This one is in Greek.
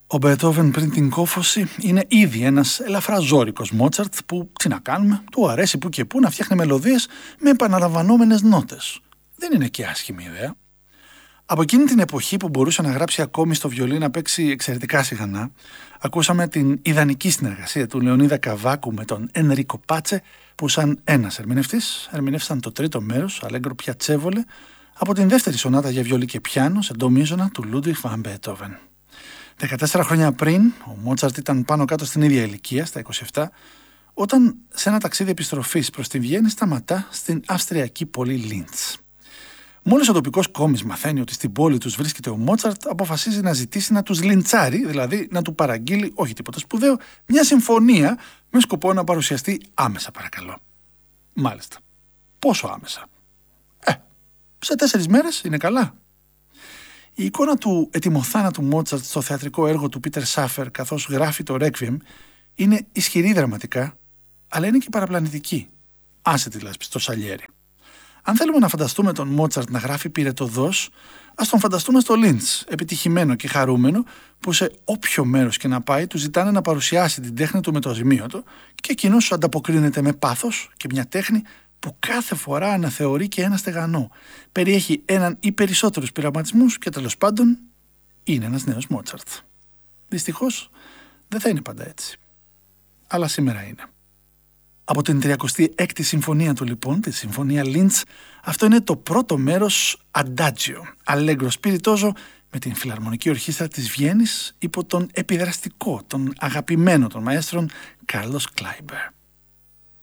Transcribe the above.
Ο Μπετόβεν πριν την κόφωση είναι ήδη ένας ελαφρά ζώρικος Μότσαρτ που, τι να κάνουμε, του αρέσει που και που να φτιάχνει μελωδίες με επαναλαμβανόμενες νότες. Δεν είναι και άσχημη ιδέα. Από εκείνη την εποχή που μπορούσε να γράψει ακόμη στο βιολί να παίξει εξαιρετικά σιγανά, ακούσαμε την ιδανική συνεργασία του Λεωνίδα Καβάκου με τον Ενρίκο Πάτσε, που σαν ένας ερμηνευτής ερμηνεύσαν το τρίτο μέρος, Αλέγκρο Πιατσέβολε, από την δεύτερη σονάτα για βιολί και πιάνο σε ντο μείζωνα του Λούντβιχ βαν Μπετόβεν. 14 χρόνια πριν, ο Μότσαρτ ήταν πάνω κάτω στην ίδια ηλικία, στα 27, όταν σε ένα ταξίδι επιστροφής προς τη Βιέννη σταματά στην αυστριακή πόλη Λίντς. Μόλις ο τοπικός κόμις μαθαίνει ότι στην πόλη τους βρίσκεται ο Μότσαρτ, αποφασίζει να ζητήσει να τους λιντσάρει, δηλαδή να του παραγγείλει, όχι τίποτα σπουδαίο, μια συμφωνία με σκοπό να παρουσιαστεί άμεσα, παρακαλώ. Μάλιστα. Πόσο άμεσα? Σε 4 μέρες είναι καλά. Η εικόνα του ετοιμοθάνατου Μότσαρτ στο θεατρικό έργο του Πίτερ Σάφερ, καθώς γράφει το Ρέκβιεμ, είναι ισχυρή δραματικά, αλλά είναι και παραπλανητική. Άσε τη λάσπη στο Σαλιέρι. Αν θέλουμε να φανταστούμε τον Μότσαρτ να γράφει πυρετωδώς, ας τον φανταστούμε στο Λίντς, επιτυχημένο και χαρούμενο, που σε όποιο μέρος και να πάει του ζητάνε να παρουσιάσει την τέχνη του με το αζημίωτο και εκείνος ανταποκρίνεται με πάθος και μια τέχνη που κάθε φορά αναθεωρεί και ένα στεγανό. Περιέχει έναν ή περισσότερους πειραματισμούς και τέλος πάντων είναι ένας νέος Μότσαρτ. Δυστυχώς δεν θα είναι πάντα έτσι. Αλλά σήμερα είναι. Από την 36η συμφωνία του λοιπόν, τη συμφωνία Λίντς, αυτό είναι το πρώτο μέρος Αντάτζιο, Allegro Spiritoso, με την Φιλαρμονική Ορχήστρα της Βιέννης υπό τον επιδραστικό, τον αγαπημένο των μαέστρων Κάρλος Κλάιμπερ.